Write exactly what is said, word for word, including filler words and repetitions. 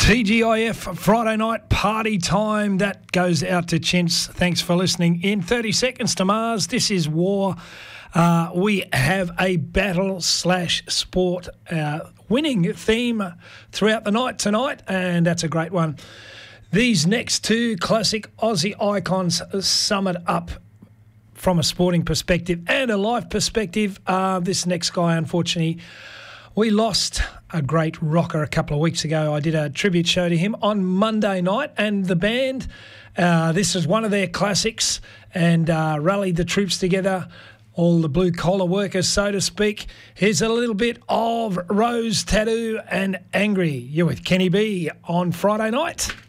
T G I F Friday night party time. That goes out to Chintz. Thanks for listening. In thirty seconds to Mars, this is War. Uh, we have a battle slash sport uh, winning theme throughout the night tonight, and that's a great one. These next two classic Aussie icons sum it up from a sporting perspective and a life perspective. Uh, this next guy, unfortunately, we lost a great rocker a couple of weeks ago. I did a tribute show to him on Monday night, and the band, uh, this is one of their classics, and uh, rallied the troops together, all the blue-collar workers, so to speak. Here's a little bit of Rose Tattoo and Angry. You're with Kenny B on Friday night.